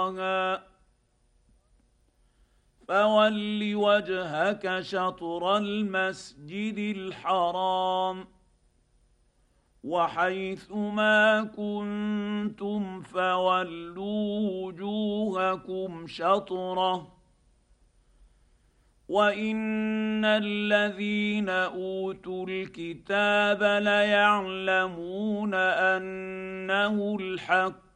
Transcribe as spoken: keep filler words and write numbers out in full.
فول وجهك شطر المسجد الحرام وحيث ما كنتم فولوا وجوهكم شطره وان الذين اوتوا الكتاب ليعلمون انه الحق